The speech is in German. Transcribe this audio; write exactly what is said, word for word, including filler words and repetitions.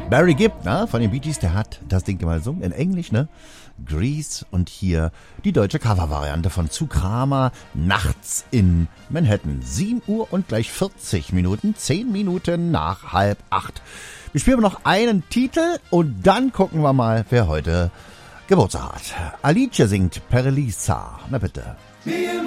Barry Gibb, ne, von den Bee Gees, der hat das Ding mal gesungen, in Englisch, ne? Grease und hier die deutsche Covervariante von Zu Kramer, Nachts in Manhattan. sieben Uhr und gleich vierzig Minuten, zehn Minuten nach halb acht. Wir spielen noch einen Titel und dann gucken wir mal, wer heute Geburtstag hat. Alice singt Perelisa. Na bitte.